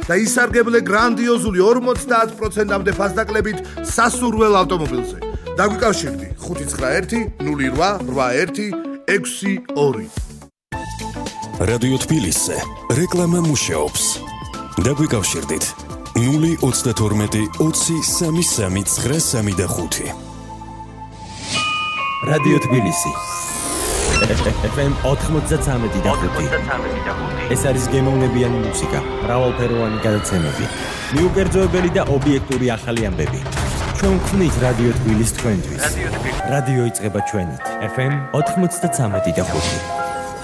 და ისარგებლე გრანდიოზული 50%-მდე ფასდაკლებით სასურველ ავტომობილზე. დაგვიკავშირდი 591-0881-62. რადიო თბილისზე რეკლამა მუშაობს. დაგვიკავშირდით 032-20-33-935. რადიო თბილისი FM 93.5. ეს არის გემოვნებიანი მუსიკა, მრავალფეროვანი გადაცემები, მიუკერძოებელი და ობიექტური ახალი ამბები. ჩვენ ვქმნით რადიო თბილისს თქვენთვის. რადიო იწყება ჩვენით. FM 93.5.